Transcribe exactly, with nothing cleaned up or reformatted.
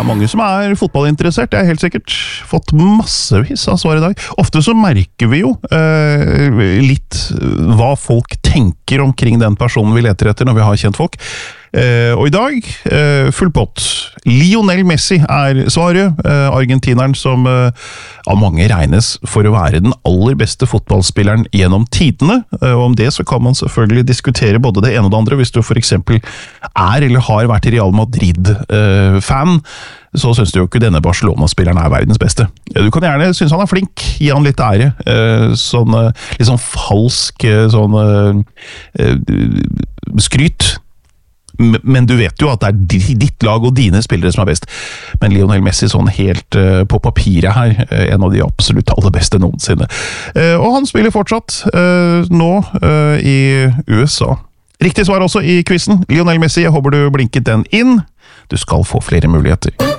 er mange som er fotballinteressert, det er helt sikkert. Fått massevis av svar i dag. Ofte så merker vi jo eh, litt hva folk tenker omkring den personen vi leter etter når vi har kjent folk. Uh, og i dag, uh, full pott. Lionel Messi er svaret. Uh, argentineren som uh, av mange regnes for å være den aller beste fotballspilleren gjennom tidene. Uh, og om det så kan man selvfølgelig diskutere både det ene og det andre. Hvis du for eksempel er eller har vært Real Madrid-fan, uh, så synes du jo ikke denne Barcelona-spilleren er verdens beste. Uh, du kan gjerne synes han er flink, gi han litt ære. Uh, sånn, uh, litt sånn falsk uh, sånn uh, uh, skryt. Men du vet jo at det er ditt lag og dine spillere som er best. Men Lionel Messi sånn helt uh, på papiret her, uh, en av de absolutt aller beste noensinne. Uh, og han spiller fortsatt uh, nå uh, i U S A. Riktig svar også i quizen. Lionel Messi, jeg håper du blinket den inn. Du skal få flere muligheter.